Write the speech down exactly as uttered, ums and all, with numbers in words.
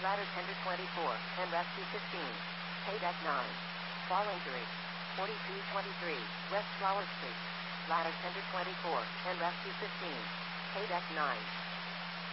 Ladder tender twenty-four, and rescue fifteen. Pay deck nine. Fall injury. forty-two twenty-three, West Flower Street. Ladder tender twenty-four, and rescue fifteen. Pay deck nine.